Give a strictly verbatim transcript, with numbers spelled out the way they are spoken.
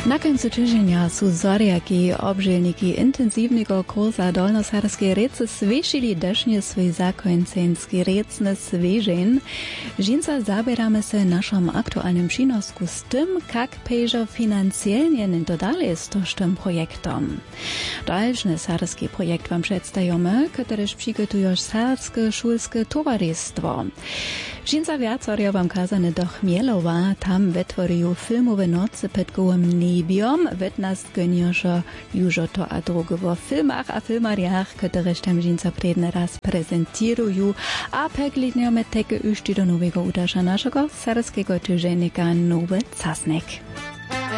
Na końcu tygodnia su zoriaki, obželniki intensivnego kursa dolnosarskie rece svišili dešně svoj zakońcenski recny svežen. Žinca zabieramy se naszym aktualnym przynosku z tym, jak pežo financialnie to dalej z tym projektom. Dalszy sarski projekt wam przedstawiamy, któryż przygotują sarskie szulskie towarzystwo. Žinca viacorio wam kazane do Chmielowa, tam wytworił filmowe noce pod gołym niebiom, wytnast genioszo już to a drugo w filmach a filmariach, któreż tam žinca predny raz prezentują, a peglidniome teke ušti do nowego uderza naszego sarskiego tyżennika Nowy Casnek.